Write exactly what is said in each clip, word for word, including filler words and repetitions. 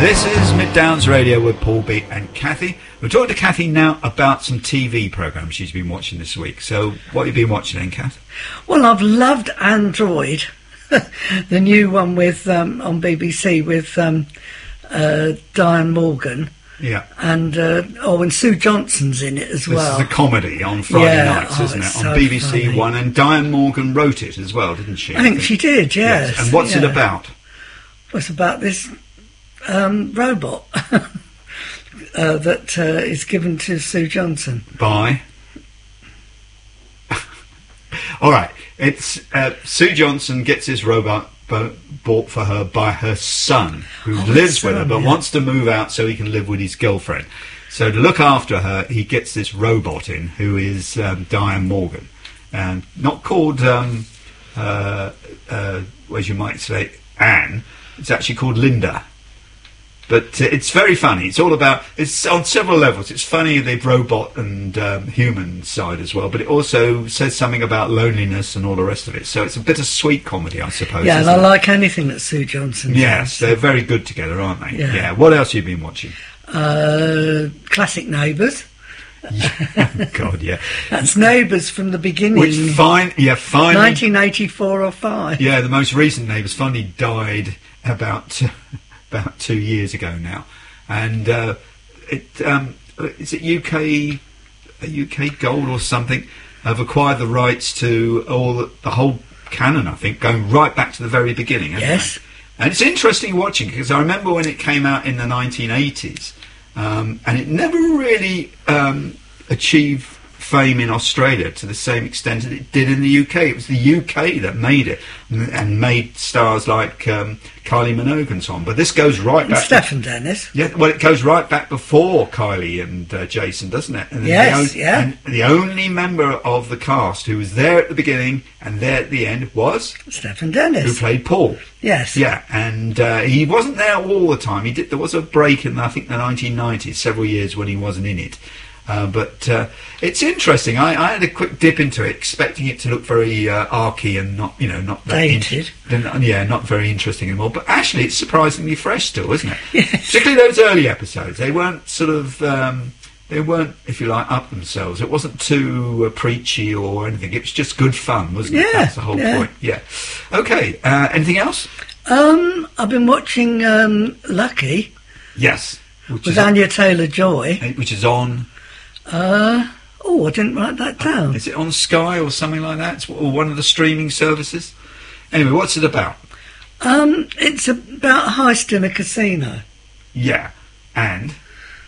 This is Mid Downs Radio with Paul B and Kathy. We're talking to Kathy now about some T V programmes she's been watching this week. So, what have you been watching then, Kath? Well, I've loved Android, the new one with um, on B B C with um, uh, Diane Morgan. Yeah. And, uh, oh, and Sue Johnson's in it as this well. This is a comedy on Friday yeah, nights, oh, isn't it? So on B B C funny. One. And Diane Morgan wrote it as well, didn't she? I, I think, think she did, yes. yes. And what's yeah. it about? Well, it's about this um, robot uh, that uh, is given to Sue Johnson. By? All right. It's uh, Sue Johnson gets this robot b- bought for her by her son, who oh, lives son, with her but yeah. wants to move out so he can live with his girlfriend. So to look after her, he gets this robot in, who is um, Diane Morgan, and not called, um, uh, uh, as you might say, Anne. It's actually called Linda. But uh, it's very funny. It's all about, it's on several levels. It's funny, the robot and um, human side as well, but it also says something about loneliness and all the rest of it. So it's a bittersweet comedy, I suppose. Yeah, and I it? like anything that Sue Johnson does. Yes, they're very good together, aren't they? Yeah. yeah. What else have you been watching? Uh, classic Neighbours. God, yeah. That's Neighbours from the beginning. Which fine, yeah, finally. nineteen eighty-four or five. Yeah, the most recent Neighbours finally died about about two years ago now, and uh, it um, is it U K U K Gold or something have acquired the rights to all the, the whole canon. I think going right back to the very beginning. Yes. They? And it's interesting watching, because I remember when it came out in the nineteen eighties, um, and it never really um, achieved fame in Australia to the same extent as it did in the U K. It was the U K that made it, and, and made stars like um, Kylie Minogue and so on. But this goes right and back... Stephen Dennis. Yeah, well, it goes right back before Kylie and uh, Jason, doesn't it? And yes, the, yeah. And the only member of the cast who was there at the beginning and there at the end was... Stephen Dennis. Who played Paul. Yes. Yeah, and uh, he wasn't there all the time. He did. There was a break in, I think, the nineteen nineties, several years when he wasn't in it. Uh, but uh, it's interesting. I, I had a quick dip into it, expecting it to look very uh, archy and not, you know, not that dated. In, yeah, not very interesting anymore. But actually, it's surprisingly fresh still, isn't it? Yes. Particularly those early episodes. They weren't sort of, um, they weren't, if you like, up themselves. It wasn't too uh, preachy or anything. It was just good fun, wasn't it? Yeah, That's the whole yeah. point. Yeah. Okay. Uh, anything else? Um, I've been watching um, Lucky. Yes. Which with is Anya Taylor-Joy. Which is on. Uh, oh, I didn't write that down. Is it on Sky or something like that? It's, or one of the streaming services? Anyway, what's it about? Um, it's about a heist in a casino. Yeah, and?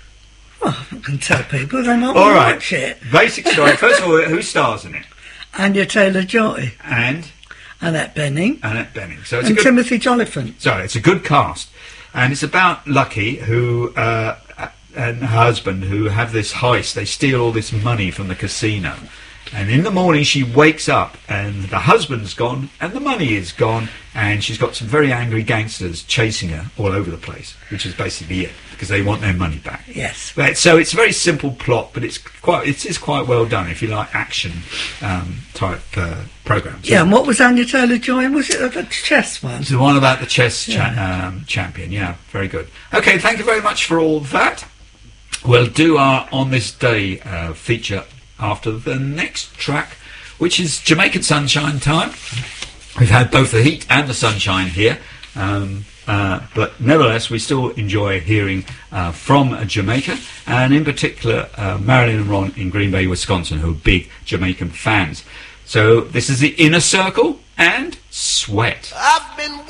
Well, I can tell people they might All want right. to watch it. Basic story. First of all, who stars in it? Anya Taylor-Joy. And? Annette Bening. Annette Bening. So it's and a good, Timothy Joliphant. Sorry, it's a good cast. And it's about Lucky, who... Uh, and her husband, who have this heist. They steal all this money from the casino, and in the morning she wakes up and the husband's gone and the money is gone, and she's got some very angry gangsters chasing her all over the place, which is basically it, because they want their money back. Yes. But, so it's a very simple plot, but it's quite it is quite well done if you like action um, type uh, programs. Yeah, and what was Anya Taylor-Joy in? Was it the chess one? It's the one about the chess Yeah. cha- um, champion. Yeah, very good. Okay, thank you very much for all that. We'll do our On This Day uh, feature after the next track, which is Jamaican Sunshine Time. We've had both the heat and the sunshine here, um, uh, but nevertheless we still enjoy hearing uh, from Jamaica, and in particular uh, Marilyn and Ron in Green Bay, Wisconsin, who are big Jamaican fans. So this is the Inner Circle and Sweat. I've been